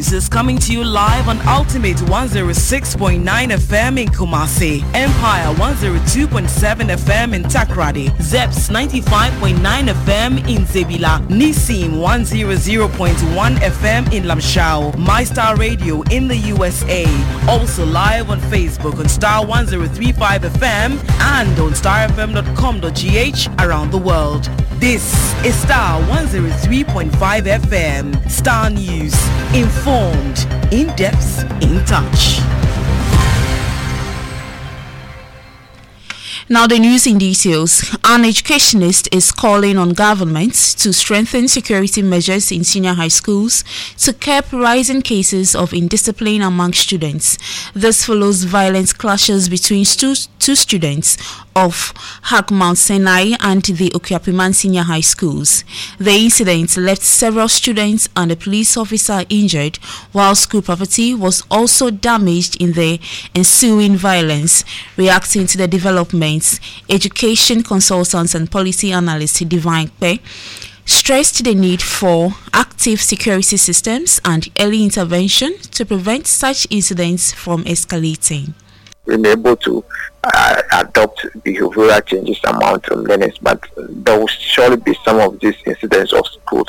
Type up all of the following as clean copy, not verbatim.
News is coming to you live on Ultimate 106.9 FM in Kumasi, Empire 102.7 FM in Takrady, Zeps 95.9 FM in Zebila, Nissim 100.1 FM in Lamshao, MyStar Radio in the USA. Also live on Facebook on Star 1035 FM and on starfm.com.gh around the world. This is Star 103.5 FM. Star News. Informed, in depth, in touch. Now the news in details. An educationist is calling on governments to strengthen security measures in senior high schools to curb rising cases of indiscipline among students. This follows violent clashes between two students of Hak Mount Sinai and the Okuapiman Senior High Schools. The incident left several students and a police officer injured, while school property was also damaged in the ensuing violence. Reacting to the developments, education consultants and policy analyst Divine Pe stressed the need for active security systems and early intervention to prevent such incidents from escalating. We're able to adopt behavioral changes among learners, but there will surely be some of these incidents of schools.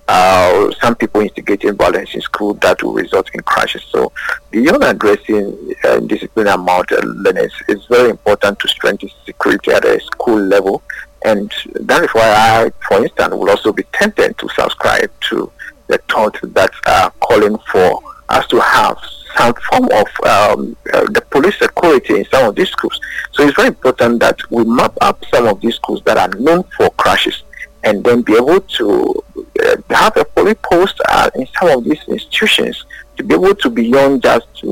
Some people instigating violence in school that will result in crashes. So beyond addressing discipline among learners, it's very important to strengthen security at a school level. And that is why I, for instance, will also be tempted to subscribe to the thought that are calling for us to have some form of the police security in some of these schools. So it's very important that we map up some of these schools that are known for crashes and then be able to have a police post in some of these institutions to be able to beyond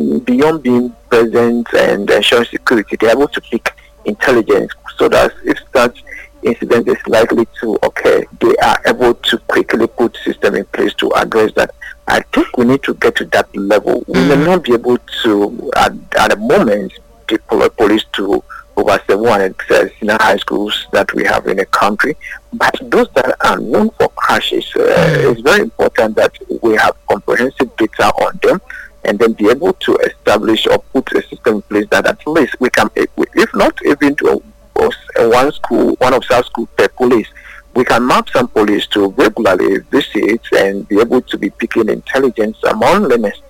being present and ensuring security, they're able to pick intelligence so that if such incident is likely to occur, they are able to quickly put system in place to address that. I think we need to get to that level. We may not be able to, at the moment, deploy police to over 700 senior high schools that we have in the country. But those that are known for crashes, it's very important that we have comprehensive data on them and then be able to establish or put a system in place that at least we can, if not even to one of our schools per police, we can map some police to regularly visit and be able to be picking intelligence among learners